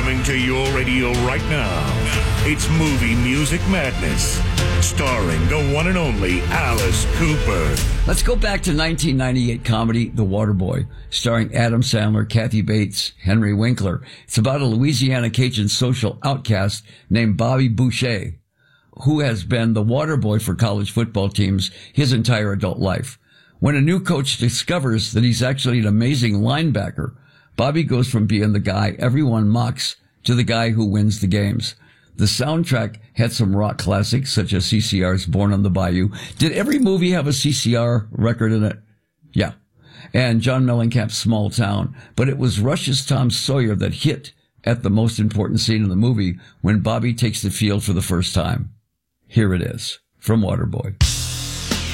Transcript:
Coming to your radio right now, it's Movie Music Madness, starring the one and only Alice Cooper. Let's go back to 1998 comedy The Waterboy, starring Adam Sandler, Kathy Bates, Henry Winkler. It's about a Louisiana Cajun social outcast named Bobby Boucher, who has been the water boy for college football teams his entire adult life. When a new coach discovers that he's actually an amazing linebacker, Bobby goes from being the guy everyone mocks to the guy who wins the games. The soundtrack had some rock classics such as CCR's Born on the Bayou. Did every movie have a CCR record in it? Yeah. And John Mellencamp's Small Town. But it was Rush's Tom Sawyer that hit at the most important scene in the movie when Bobby takes the field for the first time. Here it is from Waterboy.